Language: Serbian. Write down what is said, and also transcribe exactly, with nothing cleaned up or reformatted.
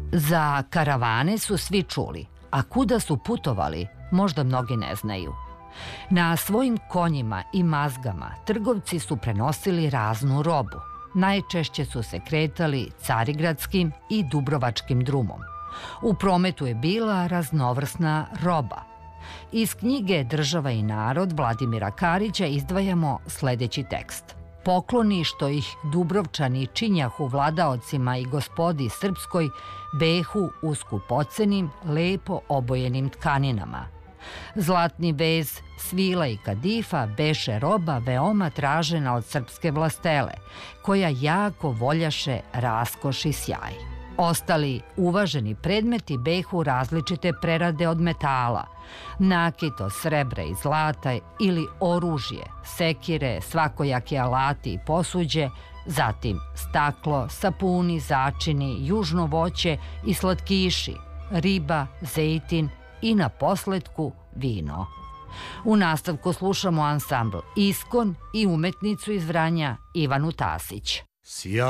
Za karavane su svi čuli, a kuda su putovali, možda mnogi ne znaju. Na svojim konjima i mazgama trgovci su prenosili raznu robu. Najčešće su se kretali Carigradskim i Dubrovačkim drumom. U prometu je bila raznovrsna roba. Iz knjige Država i narod Vladimira Karića izdvajamo sledeći tekst. Pokloni što ih Dubrovčani činjahu vladaocima i gospodi srpskoj behu u skupocenim, lepo obojenim tkaninama. Zlatni vez, svila i kadifa beše roba veoma tražena od srpske vlastele, koja jako voljaše raskoš i sjaj. Ostali uvaženi predmeti behu različite prerade od metala, nakit od srebra i zlata ili oružje, sekire, svakojake alati i posuđe, zatim staklo, sapuni, začini, južno voće i slatkiši, riba, zejtin i na posletku vino. U nastavku slušamo ansambl Iskon i umetnicu iz Vranja Ivanu Tasić.